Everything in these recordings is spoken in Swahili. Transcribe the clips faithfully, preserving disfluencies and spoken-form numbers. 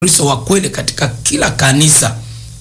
Wakristo wa kweli katika kila kanisa,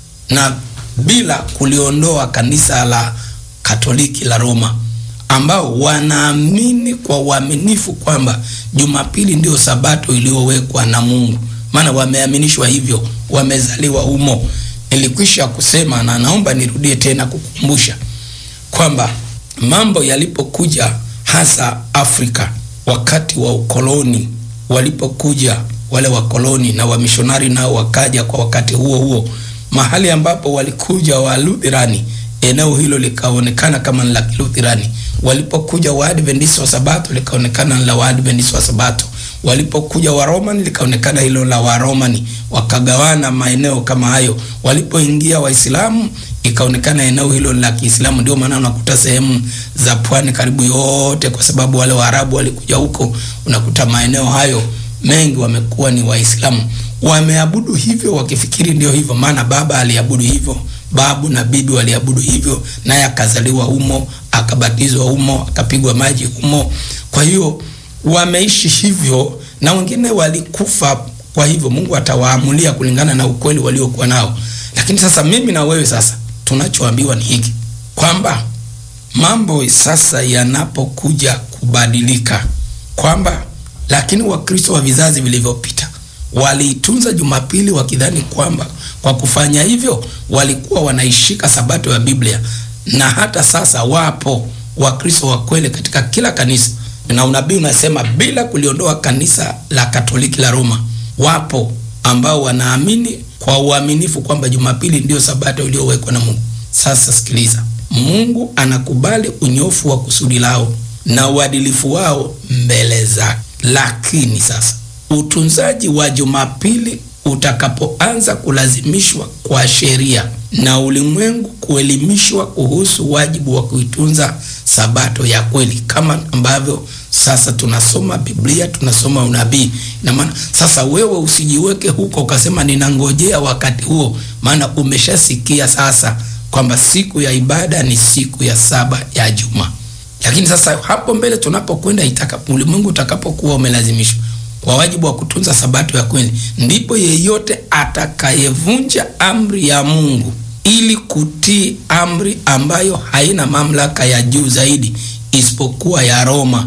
na bila kuliondoa kanisa la Katoliki la Roma, ambao wanaamini kwa uaminifu kwamba Jumapili ndio sabato iliyowekwa na Mungu. Maana wameaminishwa hivyo, wamezaliwa humo. Nilikwisha kusema na naomba nirudie tena kukumbusha kwamba mambo yalipokuja hasa Afrika wakati wa ukoloni, walipokuja wale wakoloni na wamishonari nao wakaja kwa wakati huo huo, mahali ambapo walikuja wa Lutherani, eneo hilo likaonekana kama la Lutherani. Walipokuja wa Adventista wa Sabato, likaonekana la wa Adventista wa Sabato. Walipokuja wa Romani, likaonekana hilo la wa Romani, wakagawana maeneo kama hayo. Walipoingia Waislamu, ikaonekana eneo hilo la Kiislamu. Ndio maana unakuta sehemu za pwani karibu yote, kwa sababu wale Waarabu walikuja huko, unakuta maeneo hayo mengi wamekuwa ni Waislamu. Wameabudu hivyo wakifikiri ndio hivyo, maana baba aliabudu hivyo, babu na bibi waliabudu hivyo, naye akazaliwa humo, akabatizwa humo, akapigwa maji humo. Kwa hiyo wameishi hivyo, na wengine walikufa. Kwa hivyo Mungu atawaamulia kulingana na ukweli waliokuwa nao. Lakini sasa mimi na wewe sasa tunachoambiwa ni hiki, kwamba mambo sasa yanapokuja kubadilika, kwamba lakini Wakristo wa vizazi vilivyopita waliitunza Jumapili wakidhani kwamba kwa kufanya hivyo walikuwa wanaishika sabato ya Biblia. Na hata sasa wapo Wakristo wa kweli katika kila kanisa, na unabii unasema bila kuliondoa kanisa la Katoliki la Roma, wapo ambao wanaamini kwa uaminifu kwamba Jumapili ndio sabato iliyowekwa na Mungu. Sasa sikiliza, Mungu anakubali unyofu wa kusudi lao na uadilifu wao mbele zake. Lakini sasa utunzaji wa Jumapili utakapoanza kulazimishwa kwa sheria na ulimwengu kuelimishwa kuhusu wajibu wa kuitunza sabato ya kweli, kama ambavyo sasa tunasoma Biblia, tunasoma unabii, na maana sasa wewe usijiweke huko ukasema ninangojea wakati huo, maana umeshasikia sasa kwamba siku ya ibada ni siku ya saba ya juma. Lakini sasa hapo mbele tunapokwenda, itakapo ulimwengu utakapokuwa umelazimishwa kwa wajibu wa kutunza sabato ya kweli, ndipo yeyote atakayevunja amri ya Mungu ili kutii amri ambayo haina mamlaka ya juu zaidi isipokuwa ya Roma,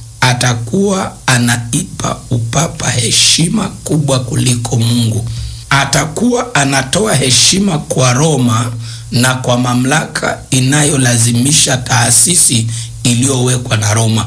atakuwa anaipa upapa heshima kubwa kuliko Mungu. Atakuwa anatoa heshima kwa Roma na kwa mamlaka inayolazimisha taasisi iliyowekwa na Roma.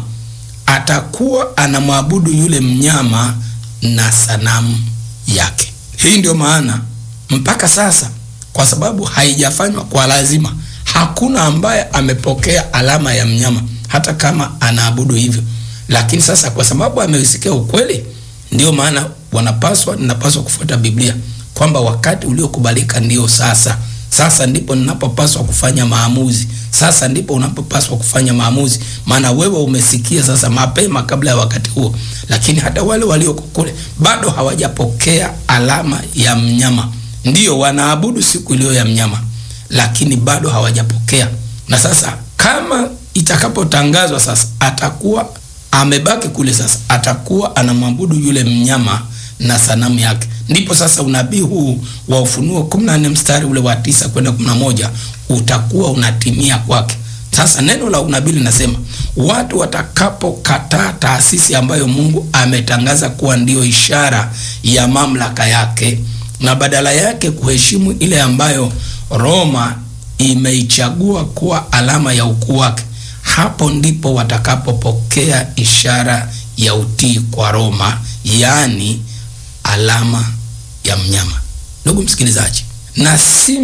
Atakuwa anamwabudu yule mnyama na sanamu yake. Hii ndio maana mpaka sasa, kwa sababu haijafanywa kwa lazima, hakuna ambaye amepokea alama ya mnyama hata kama anaabudu hivyo. Lakini sasa kwa sababu amesikia ukweli, ndio maana wanapaswa ninapaswa kufuata Biblia kwamba wakati uliokubalika ndio sasa. Sasa ndipo ninapopaswa kufanya maamuzi. Sasa ndipo unapopaswa kufanya maamuzi, maana wewe umesikia sasa mapema kabla ya wakati huo. Lakini hata wale walioko kule bado hawajapokea alama ya mnyama. Ndio wanaabudu siku iliyo ya mnyama, lakini bado hawajapokea. Na sasa kama itakapotangazwa sasa atakuwa amebaki kule, sasa atakuwa anamwabudu yule mnyama na sanamu yake. Ndipo sasa unabii huu wa Ufunuo kumi na nne mstari ule wa tisa kwenda kumi na moja utakuwa unatimia kwake. Sasa neno la unabii linasema watu watakapokataa taasisi ambayo Mungu ametangaza kuwa ndio ishara ya mamlaka yake, na badala yake kuheshimu ile ambayo Roma imeichagua kuwa alama ya ukuu wake, hapo ndipo watakapopokea ishara ya utii kwa Roma, yani alama ya mnyama. Ndugu msikilizaji, na si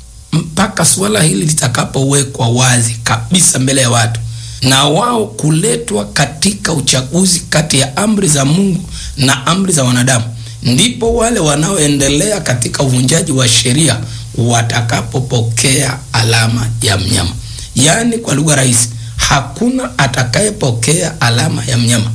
mpaka suala hili litakapowekwa wazi kabisa mbele ya watu na wao kuletwa katika uchaguzi kati ya amri za Mungu na amri za wanadamu, ndipo wale wanaoendelea katika uvunjaji wa sheria watakapopokea alama ya mnyama. Yaani kwa lugha rahisi, hakuna atakayepokea alama ya mnyama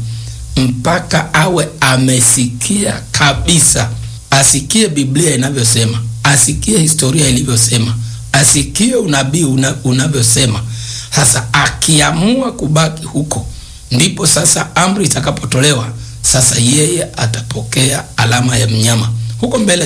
mpaka awe amesikia kabisa, asikie Biblia inavyosema, asikie historia ilivyosema, asikie unabii una, unavyosema. Sasa akiamua kubaki huko, ndipo sasa amri itakapotolewa, sasa yeye atapokea alama ya mnyama. huko mbele